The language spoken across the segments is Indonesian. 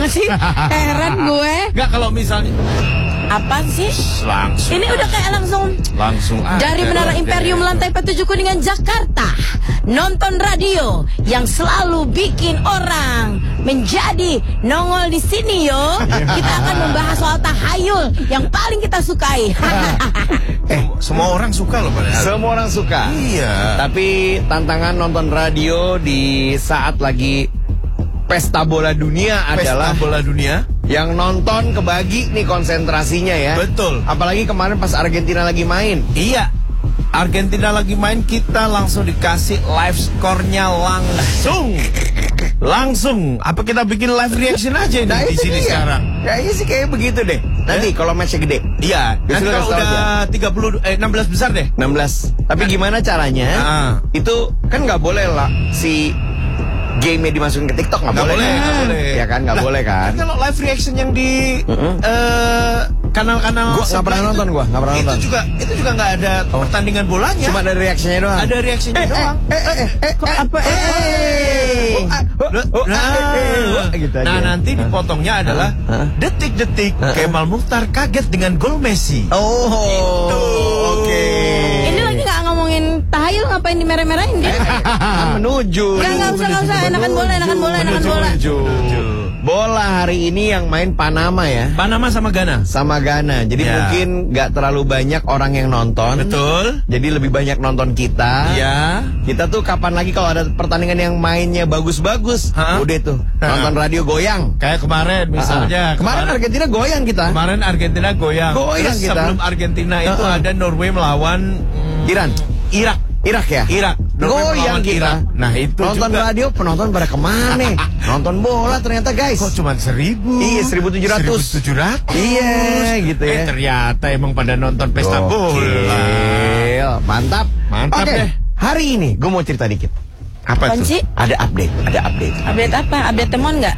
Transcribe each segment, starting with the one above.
sih? Heran gue. Nggak, kalau misalnya Apaan sih? langsung. Ini udah kayak langsung aja. dari Menara Imperium lantai 7 Kuningan Jakarta. Nonton radio yang selalu bikin orang menjadi nongol di sini yo. Kita akan membahas soal tahayul yang paling kita sukai. Semua orang suka loh padahal. Semua orang suka. Iya. Tapi tantangan nonton radio di saat lagi pesta bola dunia adalah Pesta bola dunia. yang nonton kebagi nih konsentrasinya ya. Betul. Apalagi kemarin pas Argentina lagi main. Iya. Argentina lagi main, kita langsung dikasih live skornya langsung. Apa kita bikin live reaction aja ini di sini sekarang? Kayaknya sih kayak begitu deh. Nanti kalau matchnya gede. Iya. Nanti kalau udah 16 besar deh. 16. Tapi gimana caranya? Itu kan nggak boleh lah si game-nya dimasukin ke TikTok, nggak boleh. Ya kan, nggak boleh kan? Kalau live reaction yang di kanal-kanal Gua nggak pernah nonton, nggak pernah nonton. Itu juga nggak ada pertandingan bolanya. Cuma ada reaksinya doang. Ada reaksinya doang. Gitu aja. Nah, nanti dipotongnya adalah detik-detik Kemal Mukhtar kaget dengan gol Messi. Oke. Ini lagi nggak ngomongin tahayul, ngapain dimerah-merahin dia? Menuju. Nggak usah. Enakan bola. Bola hari ini yang main Panama ya. Panama sama Ghana. Sama Ghana. Jadi mungkin nggak terlalu banyak orang yang nonton. Betul. Jadi lebih banyak nonton kita. Iya. Kita tuh kapan lagi kalau ada pertandingan yang mainnya bagus-bagus, udah tuh nonton radio goyang. Kayak kemarin misalnya. Kemarin Argentina goyang kita. Kemarin Argentina goyang. Goyang Terus kita. sebelum Argentina itu ada Norway melawan Irak ya? Irak. Goyang kita. Irak. Nah itu nonton juga. radio, penonton pada kemana? Nonton bola ternyata guys. Kok cuma 1.000? Iya, 1.700. 1.700. Iya gitu ya. Ternyata emang pada nonton pesta bola. Mantap. Mantap Oke, deh. hari ini gue mau cerita dikit. Apa Apaan tuh? sih? Ada update. Update apa? Update temon nggak?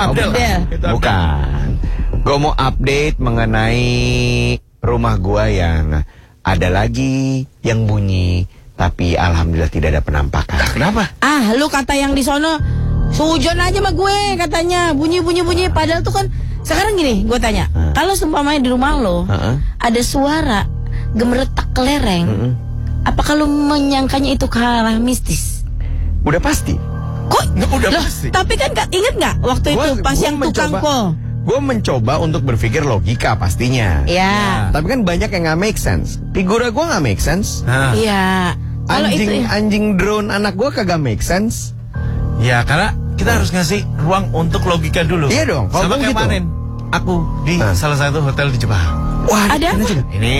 Bukan. Gue mau update mengenai rumah gua yang ada lagi yang bunyi, tapi alhamdulillah tidak ada penampakan. Kenapa? Lu kata yang di sono sujon aja sama gue katanya bunyi. Padahal tuh kan sekarang gini, gue tanya, kalau seumpamanya di rumah lo ada suara gemeretak kelereng, apakah lo menyangkanya itu ke arah mistis? Udah pasti. Kok? Udah pasti. Tapi kan inget nggak waktu itu pas yang tukang kol? Gue mencoba untuk berpikir logika pastinya. Ya. Tapi kan banyak yang nggak make sense. Figura gue nggak make sense. Iya. Kalau itu Anjing drone anak gue kagak make sense. Ya karena kita harus ngasih ruang untuk logika dulu. Iya dong. Sama kayak kemarin aku di salah satu hotel di Jepang. Wah, ada apa?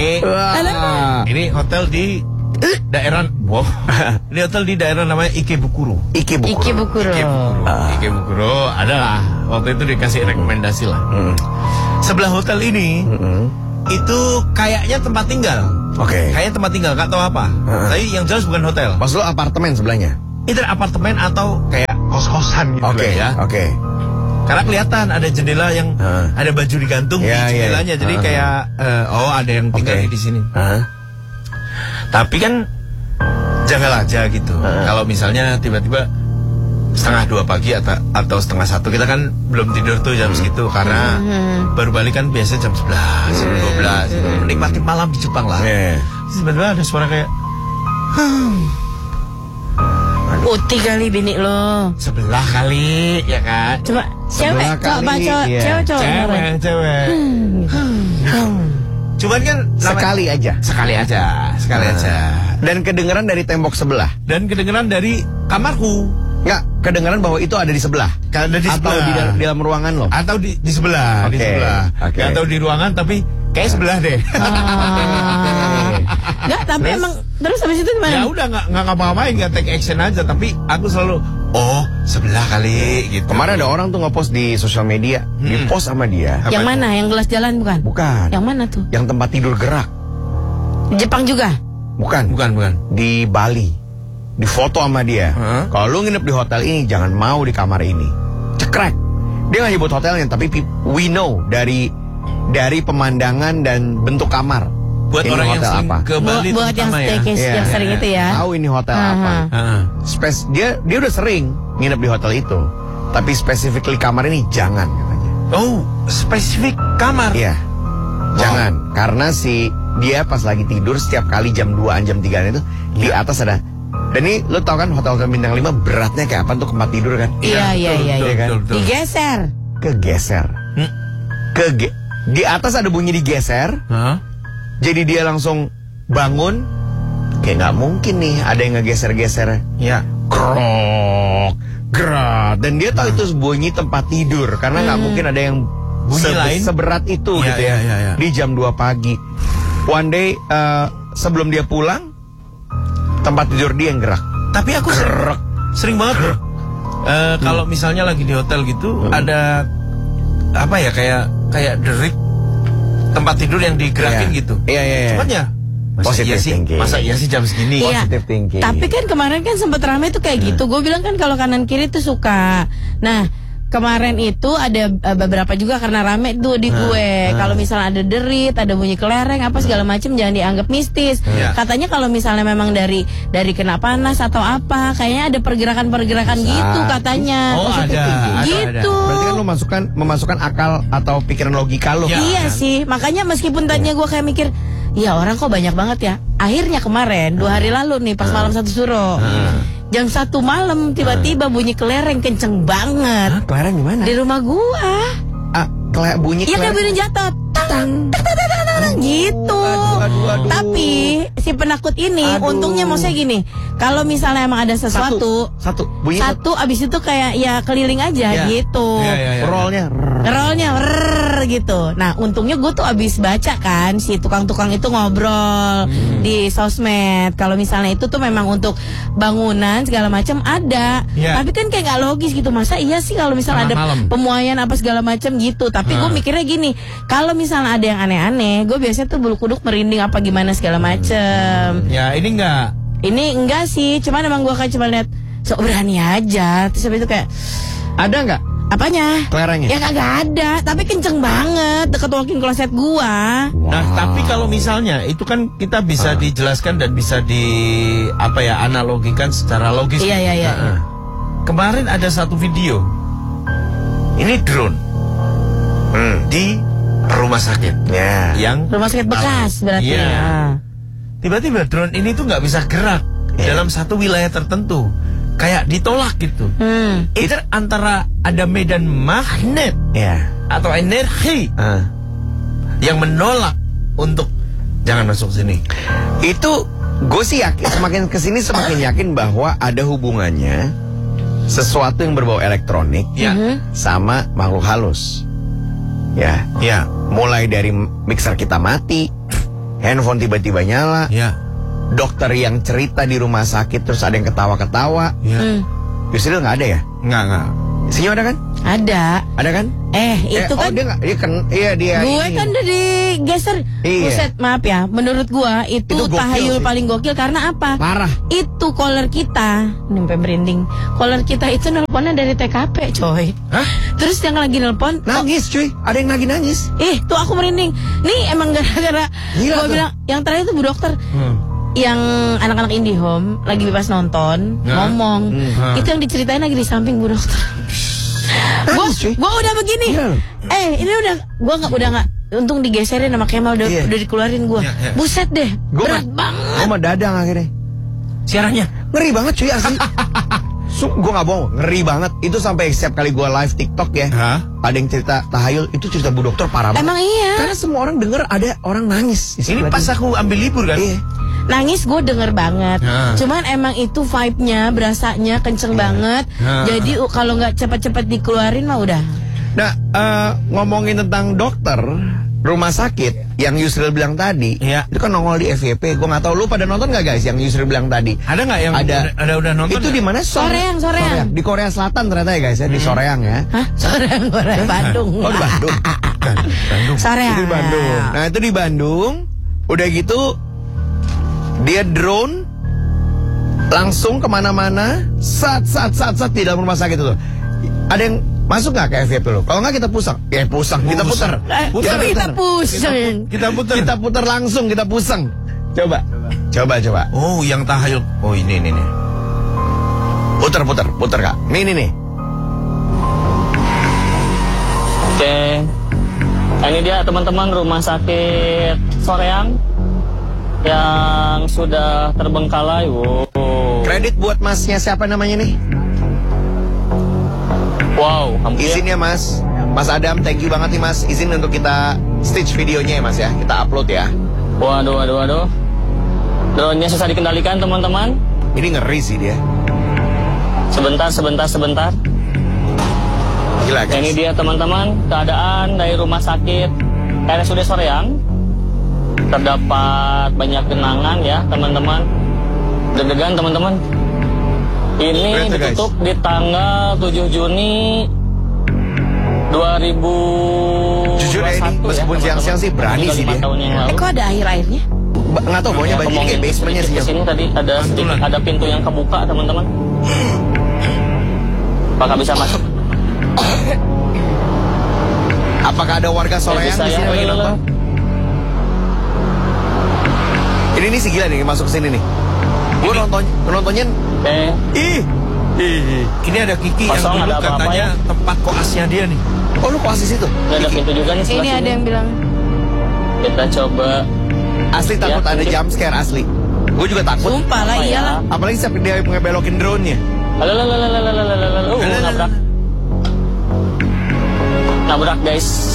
Ini hotel di daerah ini hotel di daerah namanya Ikebukuro. Ikebukuro adalah waktu itu dikasih rekomendasi lah. Sebelah hotel ini itu kayaknya tempat tinggal. Kayaknya tempat tinggal, gak tahu apa. Tapi yang jelas bukan hotel. Maksud lo apartemen sebelahnya? Itu apartemen atau kayak kos-kosan gitu ya. Karena kelihatan ada jendela yang ada baju digantung di jendelanya. Jadi kayak ada yang tinggal di sini. Tapi kan jangan aja gitu. Kalau misalnya tiba-tiba 1:30 pagi atau 1:30, kita kan belum tidur tuh jam segitu karena baru balik kan biasanya jam 11, jam 12. Menikmati malam di Jepang lah. Tiba-tiba ada suara kayak Uti kali bini lo. Sebelah kali, ya kan? Coba cewek, cewek. Cuman kan sekali aja. Dan kedengeran dari tembok sebelah. Dan kedengeran dari kamarku. Enggak, kedengeran bahwa itu ada di sebelah. Ada di atau sebelah. di dalam ruangan lo. Atau di sebelah, di sebelah. Atau di ruangan tapi kayak sebelah deh. Enggak, tapi emang terus habis itu gimana? Ya udah enggak ngapa-ngapain, enggak take action aja, tapi aku selalu sebelah kali gitu. Kemarin ada orang tuh nge-post di sosial media, di-post sama dia. Yang mana? Yang gelas jalan bukan? Bukan. Yang mana tuh? Yang tempat tidur gerak. Di Jepang juga? Bukan. Di Bali. Di foto sama dia. Kalau lu nginep di hotel ini jangan mau di kamar ini. Cekrek. Dia nggak nyebut hotelnya, tapi we know dari pemandangan dan bentuk kamar. Buat ini orang yang hotel sering apa? ke Bali buat yang staycation yang sering itu ya. Tahu ini hotel apa? Dia udah sering nginep di hotel itu, tapi specifically kamar ini jangan katanya. Oh, spesifik kamar. Iya. Jangan, karena dia pas lagi tidur setiap kali jam 2-an jam 3-an itu di atas ada. Dan ini lo tau kan hotel bintang 5 beratnya kayak apa untuk tempat tidur kan? Iya. Kan? Digeser. Kegeser. Di atas ada bunyi digeser. Jadi dia langsung bangun. Kayak nggak mungkin nih ada yang ngegeser-geser. Ya. Krok, gerak. Dan dia tahu itu bunyi tempat tidur karena nggak mungkin ada yang bunyi lain seberat itu gitu ya. Di jam 2 pagi. One day sebelum dia pulang, tempat tidur dia yang gerak. Tapi aku sering banget kalau misalnya lagi di hotel gitu ada apa ya kayak derik tempat tidur yang digerakin gitu. Iya. Cuman ya masa iya sih jam segini. Iya. Tapi kan kemarin kan sempat ramai tuh kayak gitu. Gue bilang kan kalau kanan kiri tuh suka. Nah, kemarin itu ada beberapa juga karena rame tuh di gue. Kalau misalnya ada derit, ada bunyi kelereng apa segala macam jangan dianggap mistis. Katanya kalau misalnya memang dari kena panas atau apa, kayaknya ada pergerakan-pergerakan gitu katanya. Oh, ada. Gitu. Berarti kan lu memasukkan akal atau pikiran logika lu. Iya sih, makanya meskipun tadinya gue kayak mikir, ya orang kok banyak banget ya. Akhirnya kemarin 2 hari lalu nih pas malam 1 Suro. Jam 1 malam tiba-tiba bunyi kelereng kenceng banget. Kelereng di mana? Di rumah gua. Bunyi iya kayak bunyi jatuh. Tang gitu. Aduh. Tapi si penakut ini untungnya maksudnya gini, kalau misalnya emang ada sesuatu bunyi satu abis itu kayak ya keliling aja gitu. Rollnya gitu. Nah untungnya gue tuh abis baca kan si tukang-tukang itu ngobrol di sosmed. Kalau misalnya itu tuh memang untuk bangunan segala macam ada. Tapi kan kayak gak logis gitu. Masa iya sih kalau misalnya ada pemuaian apa segala macam gitu. Tapi gue mikirnya gini, kalau misalnya ada yang aneh-aneh, gue biasanya tuh bulu kuduk merinding apa gimana segala macam. Ya ini enggak. Ini enggak sih, cuman emang gue kayak cuma lihat sok berani aja. Terus habis itu kayak ada nggak? Apanya? Kelerengnya? Ya kagak ada, tapi kenceng banget deket walk-in closet gua. Nah, tapi kalau misalnya itu kan kita bisa dijelaskan dan bisa analogikan secara logis. Iya. Kemarin ada satu video. Ini drone di rumah sakit. Yang rumah sakit bekas berarti. Tiba-tiba drone ini tuh nggak bisa gerak dalam satu wilayah tertentu. Kayak ditolak gitu. Itu antara ada medan magnet atau energi yang menolak untuk jangan masuk sini. Itu gue sih yakin, semakin kesini semakin yakin bahwa ada hubungannya sesuatu yang berbau elektronik sama makhluk halus. Ya. Mulai dari mixer kita mati, handphone tiba-tiba nyala. Dokter yang cerita di rumah sakit terus ada yang ketawa-ketawa. Yusril nggak ada ya? Nggak. Sinyo ada kan? Ada kan? Itu kan dia gue kan udah digeser. Buset, maaf ya. Menurut gue itu tahayul paling gokil karena apa? Parah. Itu caller kita, sampai merinding. Caller kita itu nelponnya dari TKP, coy. Hah? Terus yang lagi nelpon nangis, cuy. Ada yang lagi nangis. Tuh aku merinding. Nih emang gara-gara gue bilang yang terakhir itu Bu Dokter. Yang anak-anak IndiHome lagi bebas nonton ngomong itu yang diceritain lagi di samping Bu Dokter. Gua udah begini. Ini udah nggak untung digeserin sama Kemal udah dikeluarin gua. Buset deh, berat banget. Gua mah dadang akhirnya. Siarannya ngeri banget cuy asli. Gue gak bohong, ngeri banget. Itu sampai setiap kali gue live TikTok ya, ada yang cerita tahayul, itu cerita Bu Dokter parah banget. Emang iya. Karena semua orang denger ada orang nangis. Ini pas aku ambil libur kan. Nangis gue denger banget. Cuman emang itu vibe-nya, berasanya kenceng banget. Jadi kalau nggak cepet-cepet dikeluarin mah udah. Nah, ngomongin tentang dokter rumah sakit yang Yusril bilang tadi, itu kan nongol di FYP. Gue nggak tahu lu pada nonton nggak guys yang Yusril bilang tadi? Ada nggak yang udah nonton? Itu di mana? Soreang. Di Korea Selatan ternyata ya guys ya, di Soreang ya. Hah? Soreang Bandung. Oh di Bandung. Soreang. Itu di Bandung. Nah itu di Bandung. Udah gitu dia drone langsung kemana-mana, sat di dalam rumah sakit itu. Ada yang masuk nggak ke FYP lo? Kalau nggak kita pusing. Kita putar. Kita putar langsung, kita pusing. Coba. Oh, yang tahayul. Oh, ini. Putar Kak. Nih. Nah, ini dia teman-teman rumah sakit Soreang yang sudah terbengkalai. Wow. Kredit buat masnya siapa namanya nih? Wow, izin ya mas. Mas Adam, thank you banget nih mas. Izin untuk kita stitch videonya ya mas ya. Kita upload ya. Waduh. Drone-nya susah dikendalikan teman-teman. Ini ngeri sih dia. Sebentar. Gila guys. Ini dia teman-teman, keadaan dari rumah sakit RSUD Soreang. Terdapat banyak genangan ya teman-teman. Deg-degan teman-teman. Ini ditutup di tanggal 7 Juni 2021. Jujur ya ini, meskipun siang-siang sih berani sih dia. Kok ada air-airnya? Nggak tahu, pokoknya banjir kayak basementnya sih. Sini tadi ada pintu yang kebuka teman-teman. Apakah bisa masuk? Apakah ada warga Soreang di sini lagi nonton? Ini si gila nih masuk ke sini nih. Gue nontonnya. Ini ada Kiki yang dulu katanya tempat koasnya dia nih. Oh lu koas di situ? Ada pintu juga nih. Ini ada yang bilang. Kita coba. Asli takut ada jump scare asli. Gue juga takut. Sumpah lah iyalah. Apalagi sampai dia ngebelokin drone-nya. Nabrak guys.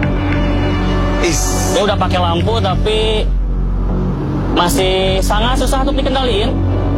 Dia udah pakai lampu tapi masih sangat susah untuk dikendaliin.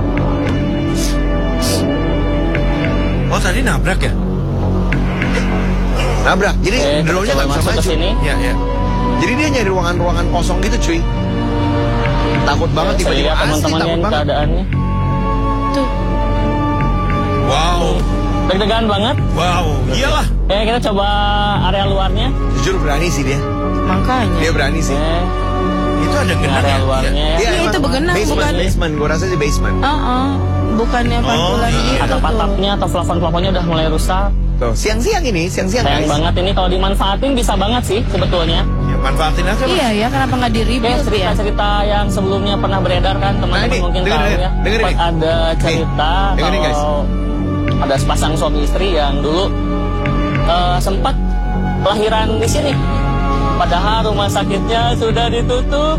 Oh tadi nabrak ya? Nabrak. Jadi drone-nya nggak bisa maju. Ya. Jadi dia nyari ruangan-ruangan kosong gitu cuy. Takut banget tiba-tiba asli takut banget. Keadaannya. Tuh. Wow. Deg-degan banget. Wow. Iyalah. Kita coba area luarnya. Jujur berani sih dia. Makanya. Dia berani sih. Itu ada genang area luarnya. Iya itu begenang bukan. Basement. Gue rasa sih basement. Bukannya pantulan gitu. Atap-atapnya atau plafon-plafonnya udah mulai rusak. Tuh, siang-siang sayang guys. banget ini kalau dimanfaatin bisa banget sih sebetulnya. Ya manfaatin aja. Iya ya, kenapa nggak di-rebuild ya? Cerita yang sebelumnya pernah beredar kan teman-teman mungkin tahu ya. Ada cerita kalau ada sepasang suami istri yang dulu sempat kelahiran di sini. Padahal rumah sakitnya sudah ditutup.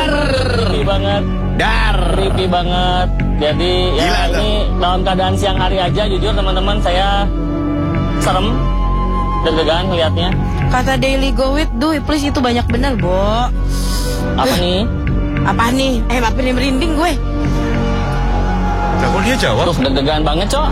Creepy banget. Jadi ya ini dalam keadaan siang hari aja jujur teman-teman saya serem, deg-degan lihatnya. Kata Daily Go With Do, please itu banyak benar, Bo. Apa nih? Apa nih? Apa nih merinding gue? Kok dia jawab? Tuh deg-degan banget, Cok.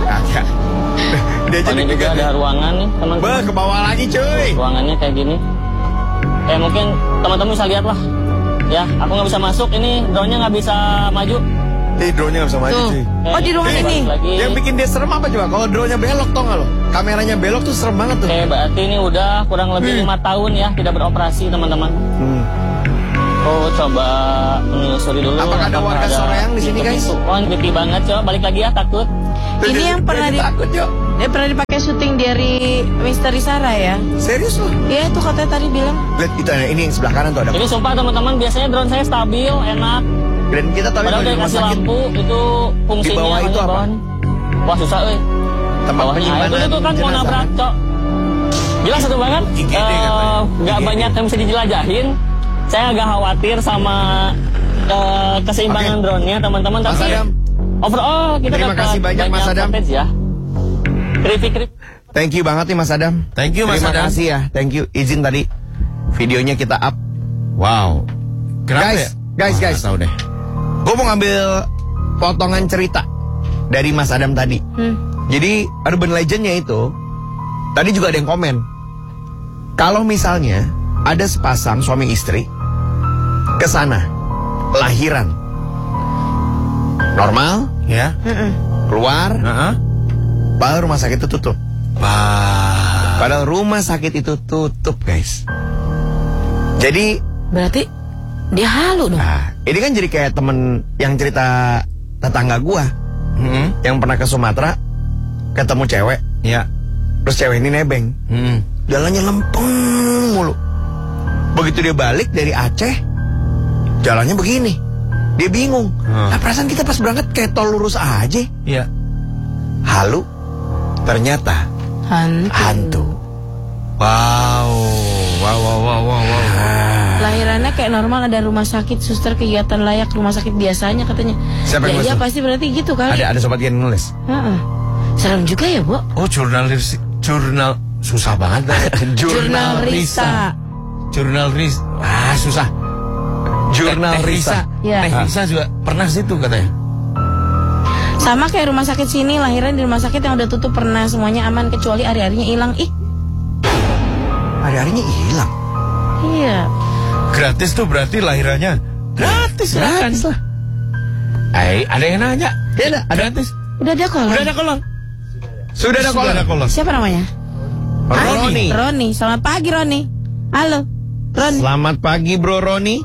Dia jadi juga ada ruangan nih, teman-teman. Ke bawah lagi, cuy. Ruangannya kayak gini. Mungkin teman-teman bisa lihat lah. Ya, aku nggak bisa masuk. Ini drone-nya nggak bisa maju. Drone-nya nggak bisa maju, cuy. Oh, di ruangan ini. Yang bikin dia serem apa coba? Kalau drone-nya belok, tau nggak lo? Kameranya belok tuh serem banget tuh. Berarti ini udah kurang lebih 5 tahun ya tidak beroperasi, teman-teman. Oh, coba menelusuri dulu. Apakah ada warga Soreang di sini, guys? Creepy banget, Cok. Balik lagi ya, takut. Ini yang pernah dia pernah dipakai syuting dari Misteri Sarah ya? Serius loh? Iya, itu katanya tadi bilang. Lihat itu ini yang sebelah kanan tuh ada. Ini sumpah teman-teman, biasanya drone saya stabil, enak. Dan kita tahu padahal udah kasih lampu itu fungsinya. Di bawah itu apa? Wah susah, tempat penyimpanan. Itu kan mau nabrak, Cok. Gila seru banget. Gak banyak yang bisa dijelajahin. Saya agak khawatir sama keseimbangan drone-nya, teman-teman. Mas Adam. Overall kita terima kasih banyak Mas Adam. Ya. Creepy. Thank you banget nih Mas Adam. Thank you Mas Adam. Terima kasih ya. Thank you. Izin tadi videonya kita up. Wow. Guys. Tahu deh. Gue mau ngambil potongan cerita dari Mas Adam tadi. Jadi urban legendnya itu tadi juga ada yang komen. Kalau misalnya ada sepasang suami istri ke sana lahiran normal, ya, keluar, padahal rumah sakit itu tutup. Padahal rumah sakit itu tutup, guys. Jadi berarti dia halu dong. Nah, ini kan jadi kayak temen yang cerita tetangga gua, yang pernah ke Sumatera, ketemu cewek, ya, terus cewek ini nebeng, jalannya lempeng mulu. Begitu dia balik dari Aceh, jalannya begini. Dia bingung. Nah, perasaan kita pas berangkat kayak tol lurus aja. Iya. Halu. Ternyata hantu. Wow. Lahirannya kayak normal, ada rumah sakit, suster kegiatan layak rumah sakit biasanya katanya. Siapa yang iya pasti berarti gitu kali. Ada sobat Gen nulis. Serem juga ya, Bu. Oh, jurnal susah banget. Jurnal Risa. Susah. Jurnal Risa. Ya. Risa juga pernah situ katanya. Sama kayak rumah sakit sini, lahiran di rumah sakit yang udah tutup pernah, semuanya aman kecuali hari-harinya hilang. Hari-harinya hilang. Iya. Gratis tuh berarti lahirannya gratis lah. Ada yang nanya. Ada gratis. Udah ada kolong. Sudah ada kolong. Siapa namanya? Roni. Selamat pagi Roni. Halo. Roni. Selamat pagi Bro Roni.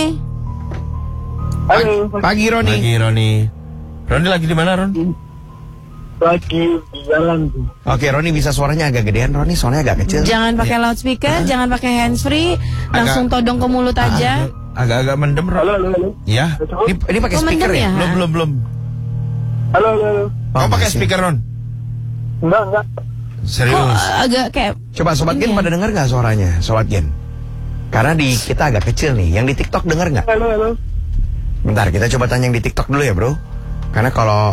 Halo. Pagi Roni. Roni lagi di mana, Ron? Lagi di jalan tuh. Oke, Roni bisa suaranya agak gedean, Roni, soalnya agak kecil. Jangan pakai loudspeaker, jangan pakai handsfree, langsung todong ke mulut aja. Agak mendem, Ron. Halo. Ya. Ini pakai speaker ya? Belum. Halo. Kamu pakai speaker, Ron? Enggak. Serius? Agak kayak. Coba Sobat Gen pada dengar nggak suaranya, Sobat Gen? Karena di kita agak kecil nih. Yang di TikTok dengar nggak? Halo. Bentar, kita coba tanya yang di TikTok dulu ya, Bro. Karena kalau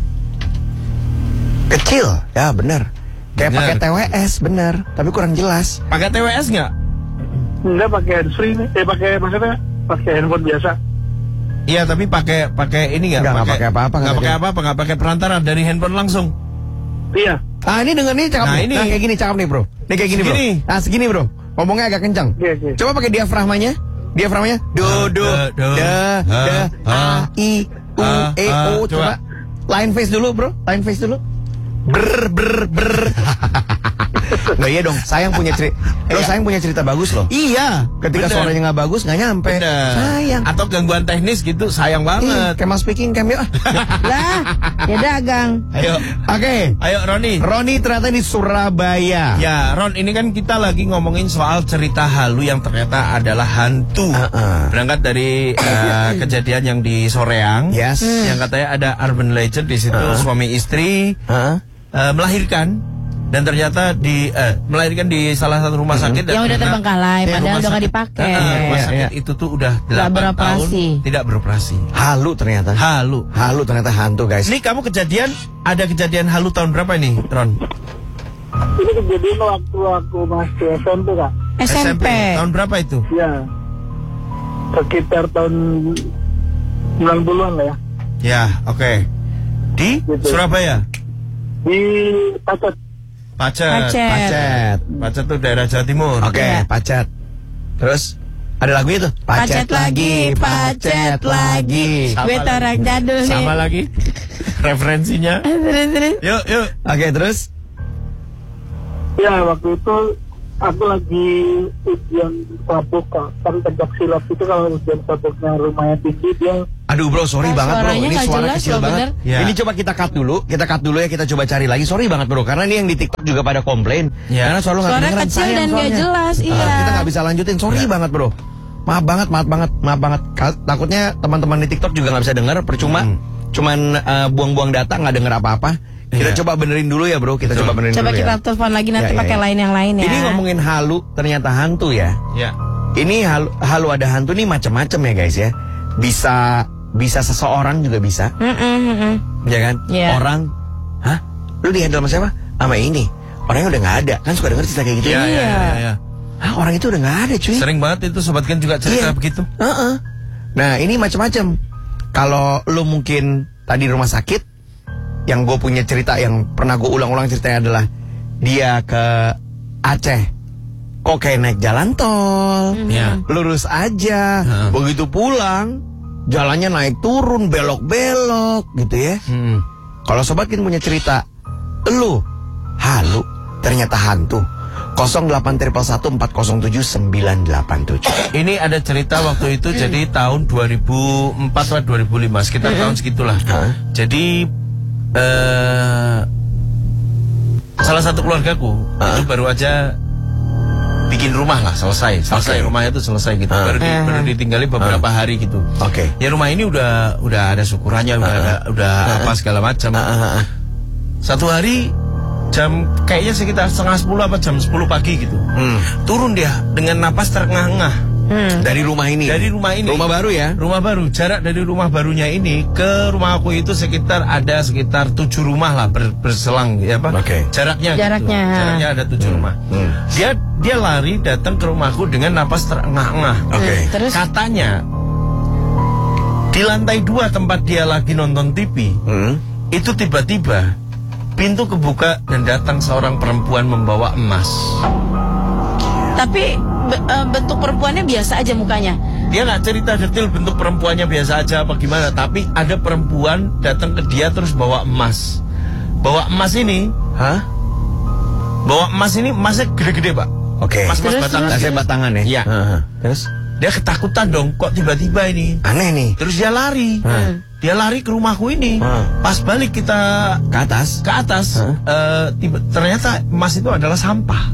kecil, ya bener. Kayak pakai TWS, bener. Tapi kurang jelas. Pakai TWS nggak? Enggak, pakai handsfree nih. Pakai handphone biasa. Iya, tapi pakai ini nggak? Nggak pakai apa-apa. Nggak pakai perantara dari handphone langsung. Iya. Ini denger nih cakep nih. Nah, kayak gini cakep nih, Bro. Ini kayak gini, Bro. Nah, segini, Bro. Ngomongnya agak kencang. Oke. Coba pakai diafragmanya. Do, a, i, u, e, o. Coba. Line face dulu, Bro. Ber. Nggak, iya dong, sayang punya cerita bagus loh. Iya. Ketika suaranya nggak bagus, nggak nyampe. Sayang. Atau gangguan teknis gitu, sayang banget. Kayak mas speaking cam yuk. Lah, ya dagang. Ayo. Oke. Ayo Roni ternyata di Surabaya. Ya, Ron, ini kan kita lagi ngomongin soal cerita halu yang ternyata adalah hantu. Berangkat dari kejadian yang di Soreang. Yes. Yang katanya ada urban legend di situ, suami istri melahirkan. Dan ternyata melahirkan di salah satu rumah sakit yang udah terbengkalai, padahal udah nggak dipakai. Rumah sakit itu tuh udah 8 tahun tidak beroperasi. Halu ternyata. Halu ternyata hantu, guys. Ini kamu ada kejadian halu tahun berapa ini, Ron? Ini kejadian waktu aku masih SMP, Kak. SMP. Tahun berapa itu? Ya. Sekitar tahun 90-an lah ya. Ya, oke. Di Surabaya? Di Pacet tuh daerah Jawa Timur. Oke, Pacet. Terus ada lagunya tuh. Pacet lagi. Gue orang jadul nih. Sama lagi referensinya. Terus. Yuk. Oke, terus. Ya, waktu itu aku lagi ujian sabuk, Kak. Kan pencak silat itu kalau ujian sabuknya lumayan tinggi dia. Aduh, Bro, sorry banget, Bro. Ini suara kecil banget. Ya. Ini coba kita cut dulu ya, kita coba cari lagi. Sorry banget, Bro, karena ini yang di TikTok juga pada komplain. Ya. Karena selalu nggak kedengeran. Suara kecil dan nggak jelas, iya. Kita nggak bisa lanjutin. Sorry banget, Bro. Maaf banget. Takutnya teman-teman di TikTok juga nggak bisa dengar. Percuma, cuman buang-buang data, nggak denger apa-apa. Kita coba benerin dulu ya, Bro. Coba kita telepon lagi nanti pakai line yang lain ya. Ini ngomongin halu, ternyata hantu ya. Ya. Ini halu ada hantu nih macam-macam ya, guys ya. Bisa seseorang juga bisa. Ya kan? Yeah. Orang, lu dihandle sama siapa? Sama ini. Orangnya udah nggak ada. Kan suka denger cerita kayak gitu. Iya. Orang itu udah nggak ada, cuy. Sering banget itu Sobat Gen juga cerita begitu. Nah, ini macam-macam. Kalau lu mungkin tadi di rumah sakit, yang gue punya cerita yang pernah gue ulang-ulang ceritanya adalah dia ke Aceh. Kok kayak naik jalan tol, lurus aja. Begitu pulang, jalannya naik turun, belok-belok gitu ya. Kalau Sobat Gen punya cerita, lu halu, ternyata hantu. 08111407 987. Ini ada cerita waktu itu jadi tahun 2004 atau 2005, sekitar tahun segitulah. Jadi salah satu keluargaku itu baru aja bikin rumah lah, selesai rumahnya itu selesai gitu. Baru ditinggali beberapa hari gitu. Ya rumah ini udah ada syukurannya, udah apa segala macam. Satu hari kayaknya sekitar 9:30 apa jam 10 pagi gitu. Turun dia dengan napas terengah-engah. Dari rumah ini. Dari rumah ini. Rumah baru ya? Rumah baru. Jarak dari rumah barunya ini ke rumah aku itu sekitar 7 rumah lah berselang ya Pak. Jaraknya. Jaraknya. Gitu. Jaraknya ada 7 rumah. Dia lari datang ke rumahku dengan napas terengah-engah. Terus katanya di lantai 2 tempat dia lagi nonton TV, itu tiba-tiba pintu kebuka dan datang seorang perempuan membawa emas. Tapi bentuk perempuannya biasa aja mukanya. Dia nggak cerita detail bentuk perempuannya biasa aja apa gimana, tapi ada perempuan datang ke dia terus bawa emas. Bawa emas ini, bawa emas ini emasnya gede-gede Pak. Emas-emas batangan. Saya batangan ya. Iya. Terus dia ketakutan dong, kok tiba-tiba ini. Aneh nih. Terus dia lari. Dia lari ke rumahku ini. Pas balik kita ke atas. Ternyata emas itu adalah sampah.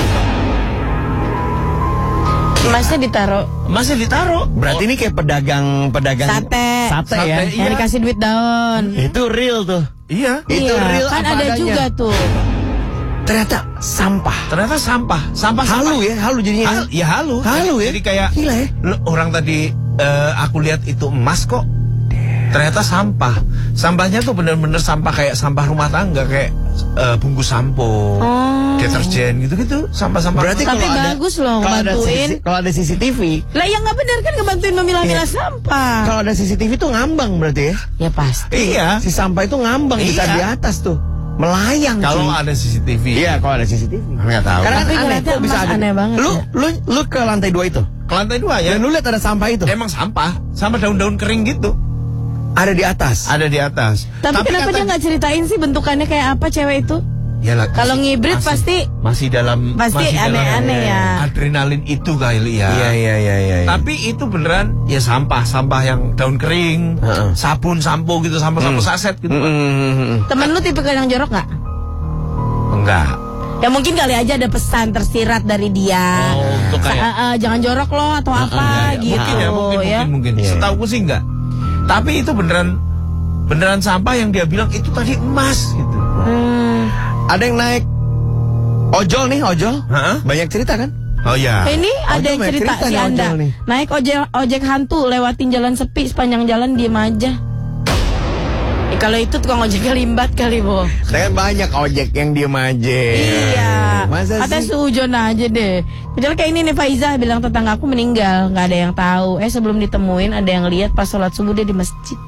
Emasnya ditaruh. Berarti ini kayak pedagang sate ya. Yang dikasih duit daun. Itu real tuh. Iya. Itu real. Kan ada adanya juga tuh. Ternyata sampah. Sampah halu ya, halu jadinya. Halu ya. Jadi kayak gila ya. Orang tadi aku lihat itu emas kok. Ternyata sampah. Sampahnya tuh bener-bener sampah kayak sampah rumah tangga, kayak bungkus sampo, deterjen gitu-gitu, sampah-sampah. Berarti tapi bagus loh ngebantuin. Kalau ada CCTV. Lah yang nggak benar kan ngebantuin memilah-milah sampah. Kalau ada CCTV tuh ngambang berarti ya? Ya pasti. Iya. Si sampah itu ngambang bisa di atas tuh. Melayang kalau ada CCTV. Iya, kalau ada CCTV. Enggak tahu. Karena tapi aneh, kok bisa ada. Aneh banget. Lu ke lantai 2 itu? Ke lantai 2 ya. Dan lu lihat ada sampah itu? Emang sampah, sama daun-daun kering gitu. Ada di atas. Tapi kenapa dia nggak ceritain sih bentukannya kayak apa cewek itu? Yalah, kalau ngibrit masih dalam aneh-aneh ya. Adrenalin itu kali ya. Iya. Tapi itu beneran ya sampah yang daun kering, sabun, sampo gitu, sampo saset gitu. Temen lu tipe yang jorok nggak? Enggak. Ya mungkin kali aja ada pesan tersirat dari dia. Untuk kayak jangan jorok loh atau apa gitu. Mungkin. Setahuku sih enggak. Tapi itu beneran sampah yang dia bilang itu tadi emas gitu. Ada yang naik ojol. Banyak cerita kan? Oh ya. Ini ada yang cerita si Anda. Naik ojek hantu lewatin jalan sepi, sepanjang jalan diem aja. Kalau itu tukang ojeknya limbat kali, Bo. Saya banyak ojek yang diem aja. Iya. Masa Kata sih? sujon aja deh. Kecuali kayak ini nih Faizah bilang tetangga aku meninggal, nggak ada yang tahu. Sebelum ditemuin ada yang lihat pas sholat subuh dia di masjid.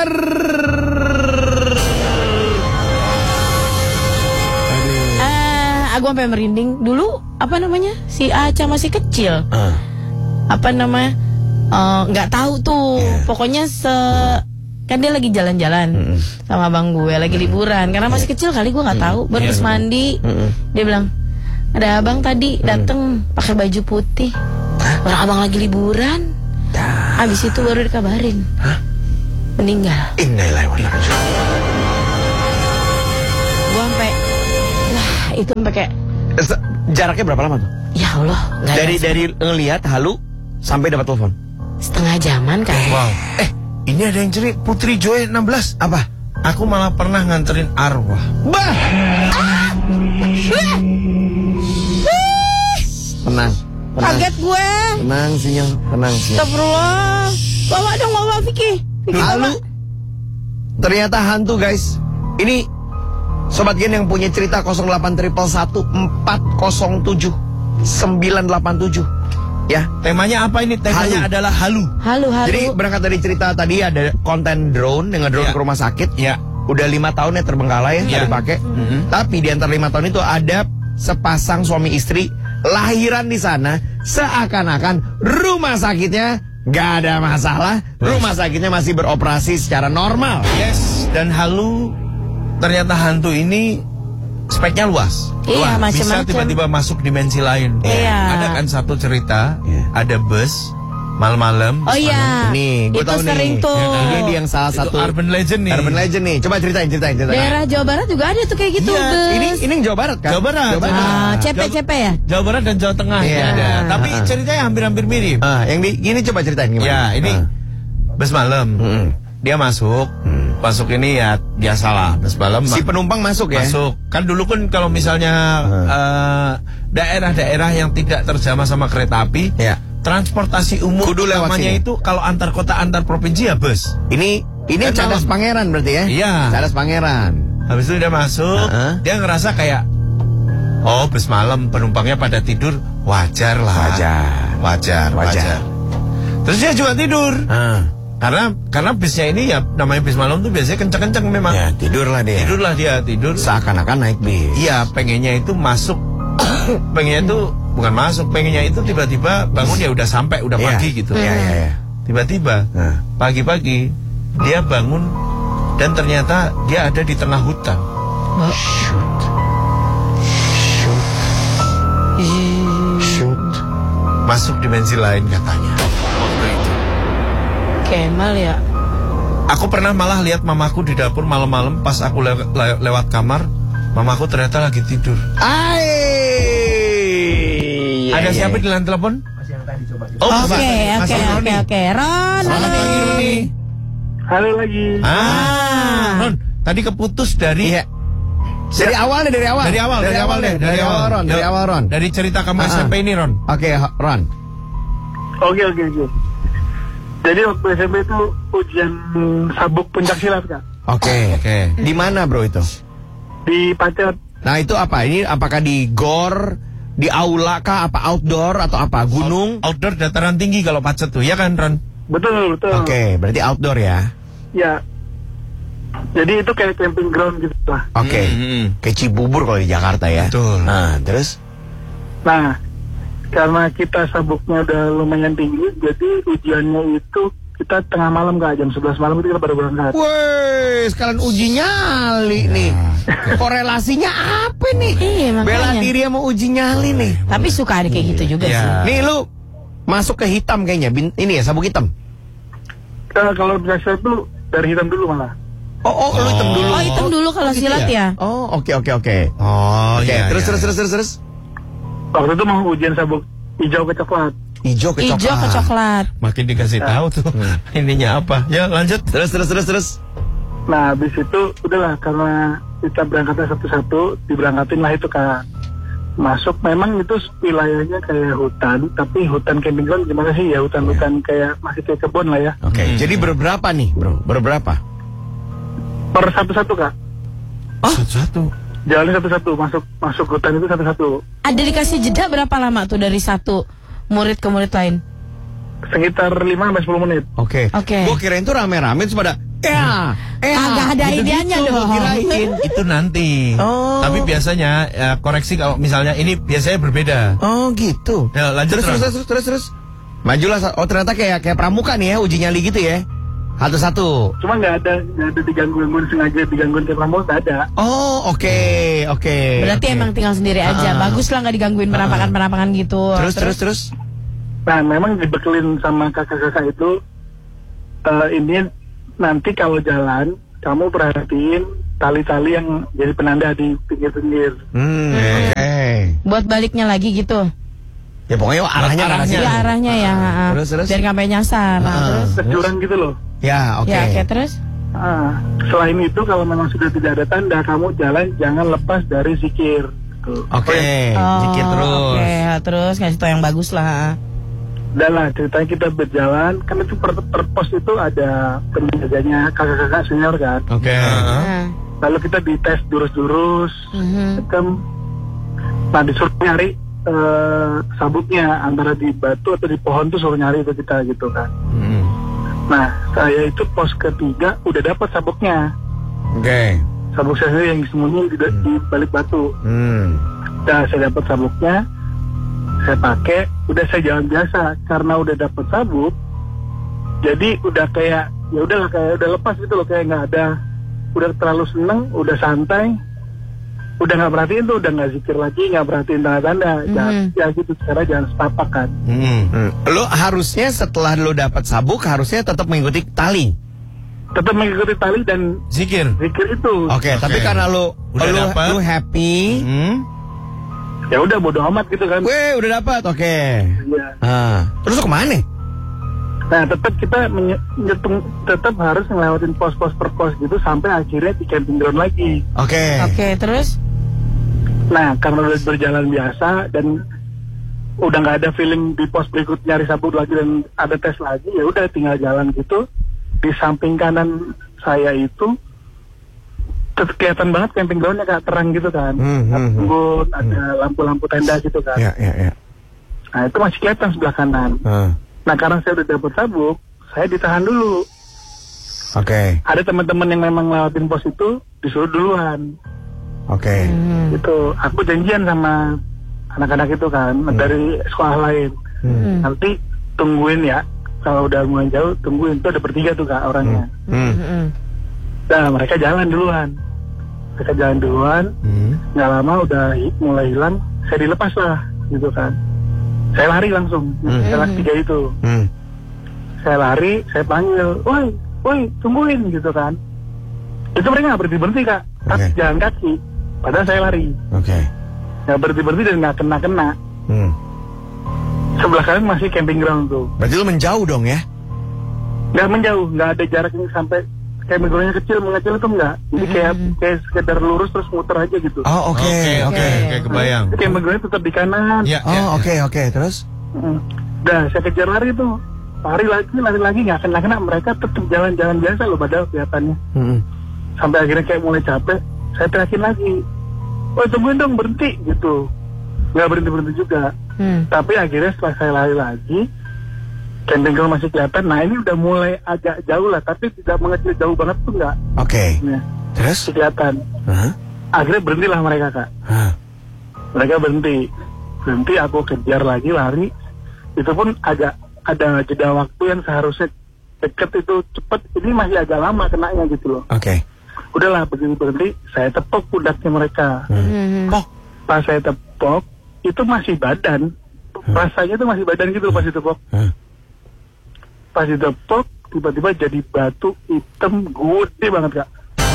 Aku sampai merinding. Dulu apa namanya? Si Aca masih kecil. Apa namanya? Nggak tahu tuh. Pokoknya kan dia lagi jalan-jalan sama abang gue, lagi liburan. Karena masih kecil kali gue nggak tahu. Baru habis mandi, dia bilang ada abang tadi dateng pakai baju putih. Orang abang lagi liburan. Habis itu baru dikabarin meninggal. Gue sampai itu sampai kayak jaraknya berapa lama tuh? Ya Allah. Dari ngelihat halu sampai dapat telepon. Setengah jaman kan. Wow. Ini ada yang cerita Putri Joy 16. Apa? Aku malah pernah nganterin arwah. Bah. Tenang. Kaget gue. Tenang sinyal. Astagfirullah. Bawa dong, bawa Vicky. Halu. Ternyata hantu guys. Ini Sobat Gen yang punya cerita 0811 407 987. Ya, temanya apa ini? Temanya adalah halu. Jadi berangkat dari cerita tadi ada konten drone dengan drone ke rumah sakit. Ya. Udah 5 tahun ya terbengkalai ya, dipakai. Tapi di antara 5 tahun itu ada sepasang suami istri lahiran di sana, seakan-akan rumah sakitnya gak ada masalah, rumah sakitnya masih beroperasi secara normal. Yes, dan halu ternyata hantu ini speknya luas. Iya, macam-macam. Bisa tiba-tiba masuk dimensi lain. Iya. Ada kan satu cerita, ada bus malam-malam. Oh iya. Nih, gue itu tahu sering nih. tuh. Ini yang salah satu urban legend nih. Urban legend nih. Coba ceritain. Daerah Jawa Barat juga ada tuh kayak gitu. Iya, bus. Ini yang Jawa Barat kan? Jawa Barat. CP ya? Jawa Barat dan Jawa Tengah ada. Tapi ceritanya hampir-hampir mirip. Yang ini coba ceritain gimana? Ya, ini bus malam. Dia masuk ini ya biasalah bus malam. Si penumpang masuk ya? Masuk. Kan dulu kan kalau misalnya daerah-daerah yang tidak terjamah sama kereta api, transportasi umum kudu lewat namanya sini. itu kalau antar kota antar provinsi ya bus. Ini Cadas Pangeran berarti ya? Iya. Cadas Pangeran. Habis itu dia masuk, dia ngerasa kayak bus malam penumpangnya pada tidur, wajar lah. Wajar. Terus dia juga tidur. Karena bisnya ini ya namanya bis malam tuh biasanya kenceng-kenceng memang. Ya, tidurlah dia. Tidur. Seakan-akan naik bis. Iya, pengennya itu masuk. Pengennya itu bukan masuk, pengennya itu tiba-tiba bangun ya udah sampai, udah pagi gitu. Iya. Tiba-tiba pagi-pagi dia bangun dan ternyata dia ada di tengah hutan. Shoot. Masuk dimensi lain katanya. Waktu itu. Kemal ya. Aku pernah malah lihat mamaku di dapur malam-malam pas aku lewat kamar, mamaku ternyata lagi tidur. Ada siapa di line telepon? Masih yang tadi coba. Oke. Ron. Selamat pagi Roni. Halo lagi. Ron, tadi keputus dari Dari awal Ron. Dari cerita kamu SMP ini Ron. Oke, Ron. Oke. Jadi waktu SMP itu ujian sabuk pencaksilat Kak. Oke. Di mana bro itu? Di Pacet. Nah itu apa? Ini apakah di gor, di aula kah, apa outdoor atau apa? Gunung? Outdoor dataran tinggi kalau Pacet tuh, ya kan Ron? Betul. Oke, berarti outdoor ya? Ya. Jadi itu kayak camping ground gitu lah. Oke. Kayak Cibubur kalau di Jakarta ya? Betul. Nah, terus? Nah, karena kita sabuknya udah lumayan tinggi, jadi ujiannya itu kita tengah malam Kak, jam 11 malam itu kita baru berangkat. Woi, sekalian uji nyali nih. Korelasinya apa nih? Iya, makanya. Bela diri sama uji nyali nih. Tapi suka ada kayak gitu juga sih. Nih lu masuk ke hitam kayaknya. Ini ya sabuk hitam. Kalau biasa tuh dari hitam dulu malah. Oh, lu hitam dulu. Oh, hitam dulu kalau gitu silat ya? Oh, oke. Oh, Oke, iya. Terus. Waktu itu mau ujian sabuk hijau ke coklat. Hijau ke coklat. Makin dikasih tahu tuh ininya apa. Ya, lanjut. Terus. Nah, habis itu udahlah karena kita berangkatnya satu-satu, diberangkatin lah itu Kak. Masuk memang itu wilayahnya kayak hutan, tapi hutan camping ground gimana sih ya, hutan-hutan kayak masih kayak kebun lah ya. Oke. Jadi berberapa nih, bro? Berberapa? Per satu-satu Kak. Satu-satu. Jalan satu-satu, masuk hutan itu satu-satu. Ada dikasih jeda berapa lama tuh dari satu murid ke murid lain? Sekitar 5-10 menit. Oke. Gua kirain tuh rame-rame terus pada Agak ada idenya dong. Kirain. Itu nanti. Oh. Tapi biasanya koreksi kalau misalnya ini biasanya berbeda. Oh gitu. Ya, lanjut Terus. Majulah. Oh ternyata kayak pramuka nih ya, uji nyali gitu ya. Satu-satu. Cuma nggak ada digangguin sengaja digangguin ke pramuka, nggak ada. Oh oke. Berarti emang tinggal sendiri aja. Bagus lah nggak digangguin penampakan gitu. Terus. Nah memang dibekelin sama kakak-kakak itu. Ini nanti kalau jalan kamu perhatiin tali-tali yang jadi penanda di pinggir-pinggir. Oke. Buat baliknya lagi gitu. Ya pokoknya arahnya. Ya arahnya ya. Terus. Biar nggak sampai nyasar. Terus. Jurang gitu loh. Ya oke. Terus. Selain itu kalau memang sudah tidak ada tanda, kamu jalan jangan lepas dari zikir. Oke. Zikir terus. Oke, terus ngasih tau yang bagus lah. Udah lah, ceritanya kita berjalan, kan itu per pos itu ada penjaganya kakak-kakak senior kan. Oke. Lalu kita dites jurus-jurus, nah disuruh nyari sabuknya antara di batu atau di pohon tuh suruh nyari itu kita gitu kan. Nah saya itu pos ketiga udah dapat sabuknya. Oke. Sabuk saya yang sembunyi di balik batu. Nah saya dapat sabuknya. Saya pakai, udah saya jalan biasa karena udah dapet sabuk, jadi udah kayak ya udahlah kayak udah lepas gitu loh, kayak nggak ada, udah terlalu seneng, udah santai, udah nggak perhatiin tuh, udah nggak zikir lagi, nggak perhatiin tanda-tanda, ya gitu cara jangan setapak kan. Lo harusnya setelah lo dapat sabuk harusnya tetap mengikuti tali. Tetap mengikuti tali dan zikir itu. Oke. Tapi karena lo happy. Ya udah bodo amat gitu kan. Weh udah dapat, oke. Iya. Terus lo kemana? Nah tetap kita tetap harus ngelewatin pos-pos per pos gitu sampai akhirnya di camping ground lagi. Oke. Terus? Nah karena udah berjalan biasa dan udah nggak ada feeling di pos berikut nyari sabuk lagi dan ada tes lagi, ya udah tinggal jalan gitu. Di samping kanan saya itu kelihatan banget camping groundnya Kak, terang gitu kan. Ada lampu-lampu tenda gitu kan. Nah itu masih kelihatan sebelah kanan. Nah karena saya udah dapet sabuk, saya ditahan dulu. Ada teman-teman yang memang lewatin pos itu disuruh duluan. Itu aku janjian sama anak-anak itu kan dari sekolah lain. Nanti tungguin ya, kalau udah mulai jauh tungguin, itu ada bertiga tuh Kak orangnya. Nah mereka jalan duluan. Nggak lama udah mulai hilang, saya dilepas lah gitu kan. Saya lari langsung, kelas 3 itu. Saya lari, saya panggil, woi tungguin gitu kan. Itu mereka nggak berhenti Kak, tapi jalan kaki, padahal saya lari. Nggak berhenti dan nggak kena. Sebelah kanan masih camping ground tuh. Berarti lu menjauh dong ya? Nggak menjauh, nggak ada jaraknya sampai camping groundnya mengecil itu enggak. Jadi kayak sekedar lurus terus muter aja gitu. Oke, kebayang. Camping groundnya tetap di kanan. Oke, terus? Dah, saya kejar lari tuh. Lari lagi nggak kena. Mereka tetap jalan-jalan biasa loh padahal kelihatannya. Sampai akhirnya kayak mulai capek, saya teriakin lagi. Tungguin dong, berhenti gitu. Nggak berhenti juga. Tapi akhirnya setelah saya lari lagi, camping ground masih kelihatan. Nah ini udah mulai agak jauh lah, tapi tidak mengecil jauh banget tuh nggak. Nah, terus? Kelihatan. Akhirnya berhentilah mereka Kak. Mereka berhenti, aku kejar lagi lari. Itu pun agak ada jeda waktu yang seharusnya deket itu cepet. Ini masih agak lama kenanya gitu loh. Udahlah begitu berhenti, saya tepok pundaknya mereka. Pas saya tepok, itu masih badan. Rasanya itu masih badan gitu pas ditepok. Pas ditepok, tiba-tiba jadi batu hitam gede banget Kak.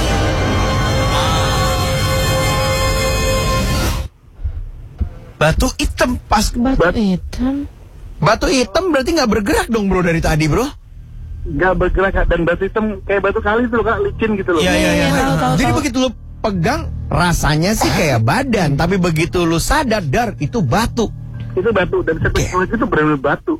Batu hitam pas Batu hitam berarti nggak bergerak dong bro dari tadi bro? Nggak bergerak Kak, dan batu hitam kayak batu kali itu loh Kak, licin gitu loh. Iya. Jadi begitu lu pegang rasanya sih kayak badan, tapi begitu lu sadar itu batu. Itu batu dan saya itu benar-benar batu.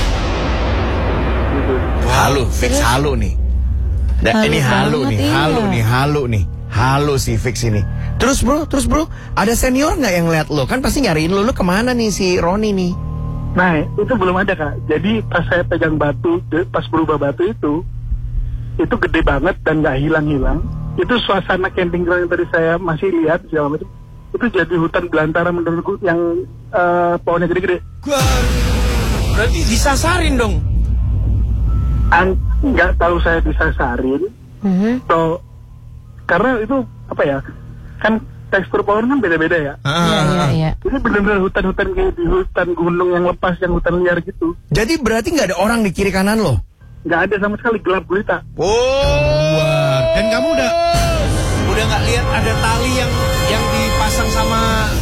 Gitu. Halu, fix halu nih. Ini halu nih. Halu sih fix ini. Terus bro, ada senior nggak yang lihat lo? Kan pasti nyariin lo kemana nih si Roni nih? Nah itu belum ada Kak. Jadi pas saya pegang batu, pas berubah batu itu gede banget dan nggak hilang-hilang. Itu suasana camping ground yang tadi saya masih lihat segala macam. Itu jadi hutan belantara menurutku yang pohonnya gede-gede. Berarti disasarin dong? Nggak tahu saya disasarin. Karena itu apa ya? Kan tekstur pohon kan beda-beda ya. Iya. Ini benar-benar hutan-hutan kayak di hutan gunung yang lepas, yang hutan liar gitu. Jadi berarti nggak ada orang di kiri kanan lo? Nggak ada sama sekali, gelap gulita. Dan kamu udah nggak lihat ada tali yang dipasang sama